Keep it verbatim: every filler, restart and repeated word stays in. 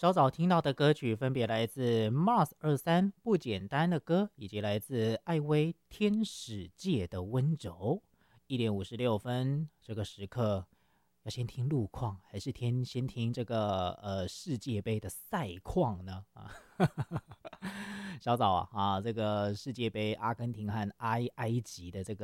稍早听到的歌曲分别来自 Mars 二三不简单的歌，以及来自艾薇天使界的温柔。一点五十六分，这个时刻要先听路况，还是听先听这个呃世界杯的赛况呢？啊，稍早啊啊，这个世界杯阿根廷和埃埃及的这个。